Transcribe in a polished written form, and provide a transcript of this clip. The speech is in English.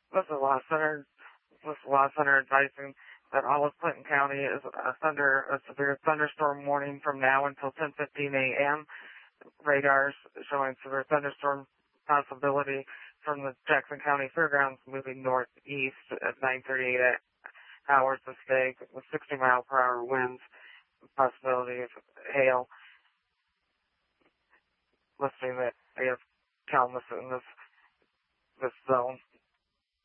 This is Law Center. This is Law Center advising that all of Clinton County is under a severe thunderstorm warning from now until 10:15 a.m. Radars showing severe thunderstorm possibility from the Jackson County Fairgrounds moving northeast at 9:38 hours this day with 60-mile-per-hour winds, possibility of hail. Listing that they have calmness in this zone.